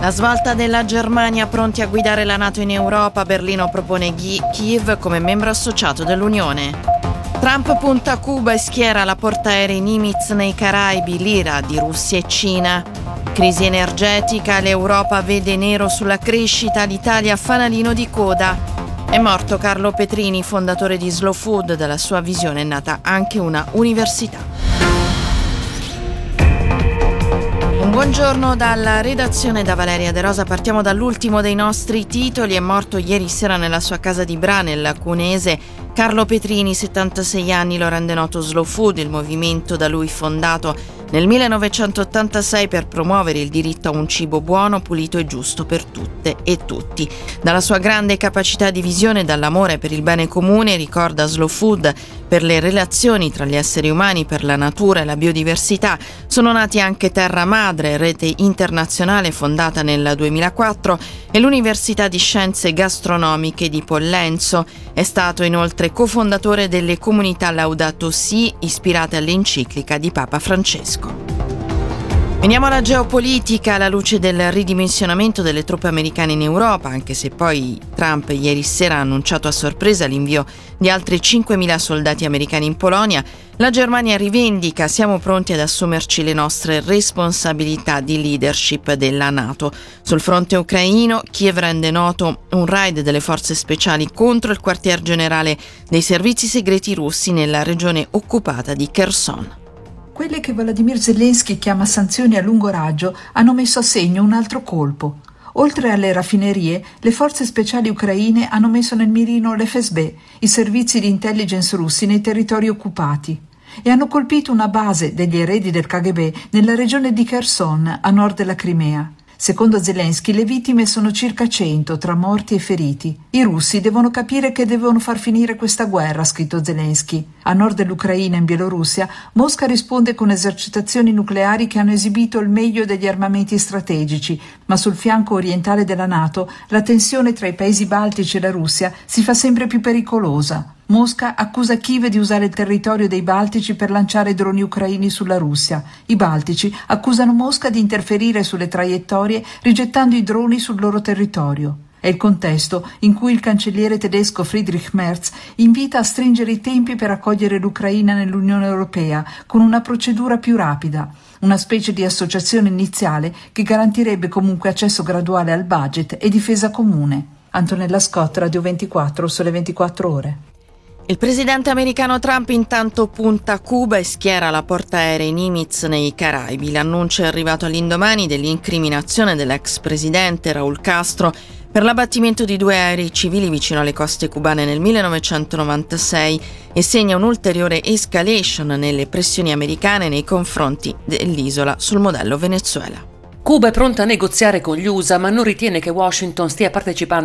La svolta della Germania, pronti a guidare la NATO in Europa. Berlino propone Kiev come membro associato dell'Unione. Trump punta a Cuba e schiera la portaerei Nimitz nei Caraibi, l'ira di Russia e Cina. Crisi energetica, l'Europa vede nero sulla crescita, l'Italia fanalino di coda. È morto Carlo Petrini, fondatore di Slow Food. Dalla sua visione è nata anche una università. Buongiorno dalla redazione, da Valeria De Rosa. Partiamo dall'ultimo dei nostri titoli. È morto ieri sera nella sua casa di Bra, nel Cunese, Carlo Petrini, 76 anni, lo rende noto Slow Food, il movimento da lui fondato nel 1986 per promuovere il diritto a un cibo buono, pulito e giusto per tutte e tutti. Dalla sua grande capacità di visione e dall'amore per il bene comune, ricorda Slow Food, per le relazioni tra gli esseri umani, per la natura e la biodiversità, sono nati anche Terra Madre, rete internazionale fondata nel 2004, e l'Università di Scienze Gastronomiche di Pollenzo. È stato inoltre cofondatore delle comunità Laudato Si, ispirate all'enciclica di Papa Francesco. Veniamo alla geopolitica. Alla luce del ridimensionamento delle truppe americane in Europa, anche se poi Trump ieri sera ha annunciato a sorpresa l'invio di altri 5.000 soldati americani in Polonia, la Germania rivendica: siamo pronti ad assumerci le nostre responsabilità di leadership della NATO. Sul fronte ucraino, Kiev rende noto un raid delle forze speciali contro il quartier generale dei servizi segreti russi nella regione occupata di Kherson. Quelle che Volodymyr Zelensky chiama sanzioni a lungo raggio hanno messo a segno un altro colpo. Oltre alle raffinerie, le forze speciali ucraine hanno messo nel mirino l'FSB, i servizi di intelligence russi nei territori occupati, e hanno colpito una base degli eredi del KGB nella regione di Kherson, a nord della Crimea. Secondo Zelensky, le vittime sono circa 100, tra morti e feriti. I russi devono capire che devono far finire questa guerra, ha scritto Zelensky. A nord dell'Ucraina, in Bielorussia, Mosca risponde con esercitazioni nucleari che hanno esibito il meglio degli armamenti strategici, ma sul fianco orientale della NATO la tensione tra i paesi baltici e la Russia si fa sempre più pericolosa. Mosca accusa Kiev di usare il territorio dei Baltici per lanciare droni ucraini sulla Russia. I Baltici accusano Mosca di interferire sulle traiettorie rigettando i droni sul loro territorio. È il contesto in cui il cancelliere tedesco Friedrich Merz invita a stringere i tempi per accogliere l'Ucraina nell'Unione Europea con una procedura più rapida, una specie di associazione iniziale che garantirebbe comunque accesso graduale al budget e difesa comune. Antonella Scott, Radio 24, Sole 24 Ore. Il presidente americano Trump intanto punta a Cuba e schiera la portaerei Nimitz nei Caraibi. L'annuncio è arrivato all'indomani dell'incriminazione dell'ex presidente Raúl Castro per l'abbattimento di 2 aerei civili vicino alle coste cubane nel 1996 e segna un'ulteriore escalation nelle pressioni americane nei confronti dell'isola sul modello Venezuela. Cuba è pronta a negoziare con gli USA, ma non ritiene che Washington stia partecipando